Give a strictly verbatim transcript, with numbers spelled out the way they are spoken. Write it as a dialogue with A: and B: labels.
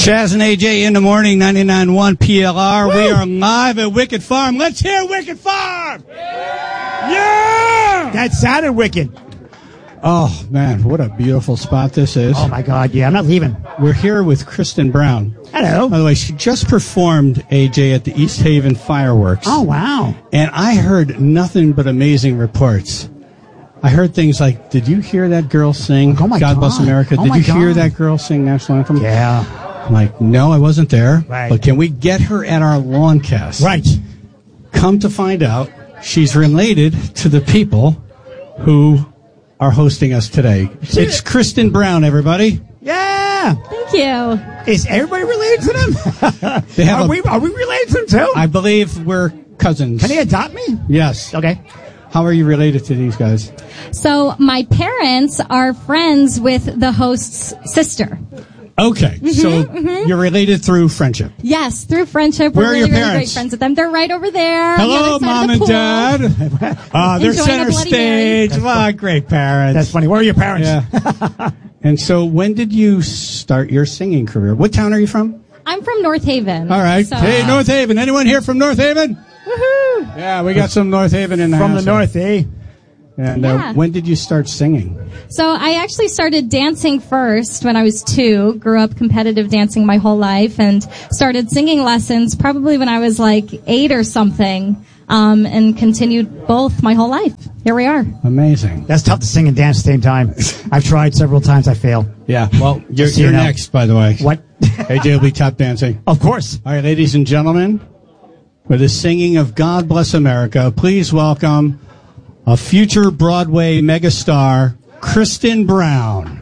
A: Chaz and A J in the morning, ninety-nine point one P L R. Woo! We are live at Wicked Farm. Let's hear Wicked Farm! Yeah! yeah!
B: That sounded wicked.
A: Oh, man, what a beautiful spot this is.
B: Oh, my God, yeah, I'm not leaving.
A: We're here with Kristen Brown.
B: Hello.
A: By the way, she just performed, A J, at the East Haven Fireworks.
B: Oh, wow.
A: And I heard nothing but amazing reports. I heard things like, did you hear that girl sing
B: oh my
A: God
B: God.
A: Bless America?
B: Oh
A: did
B: my
A: you
B: God.
A: hear that girl sing National Anthem?
B: Yeah.
A: I'm like, no, I wasn't there.
B: Right.
A: But can we get her at our lawn cast?
B: Right.
A: Come to find out, she's related to the people who are hosting us today. It's Kristen Brown, everybody.
B: Yeah.
C: Thank you.
B: Is everybody related to them?
A: They have
B: are,
A: a,
B: we, are we related to them, too?
A: I believe we're cousins.
B: Can they adopt me?
A: Yes.
B: Okay.
A: How are you related to these guys?
C: So my parents are friends with the host's sister.
A: Okay,
C: Mm-hmm,
A: so
C: mm-hmm.
A: you're related through friendship.
C: Yes, through friendship.
A: Where
C: We're
A: are
C: really,
A: your
C: really great
A: parents?
C: friends with them. They're right over there.
A: Hello,
C: on the
A: Mom
C: other
A: and
C: side of the pool.
A: Dad. Uh, they're
C: Enjoying a
A: center
C: Bloody
A: stage.
C: Mary.
A: Wow, great parents.
B: That's funny. Where are your parents?
A: Yeah. And so when did you start your singing career? What town are you from?
C: I'm from North Haven.
A: All right.
C: So,
A: Hey, North Haven. Anyone here from North Haven?
C: Woohoo!
A: Yeah, we got some North Haven in the
B: From
A: house.
B: the north, eh?
A: And
C: Yeah.
A: uh, when did you start singing?
C: So I actually started dancing first when I was two. Grew up competitive dancing my whole life and started singing lessons probably when I was like eight or something. Um, and continued both my whole life. Here we are.
A: Amazing.
B: That's tough to sing and dance at the same time. I've tried several times. I fail.
A: Yeah. Well, you're,
B: Just so
A: you're
B: you know.
A: next, by the way.
B: What?
A: A J will be tap dancing.
B: Of course.
A: All right, ladies and gentlemen, for the singing of God Bless America, please welcome a future Broadway megastar, Kristen Brown.